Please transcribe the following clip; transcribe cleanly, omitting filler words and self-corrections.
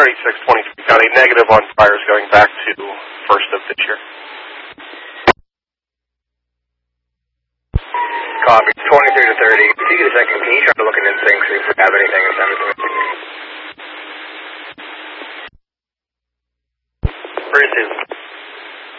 3623 County, negative on fires going back to first of this year. Copy, 23 to 30. If you get a second, can you try to look into things, see if we have anything and send it to me? Bruce is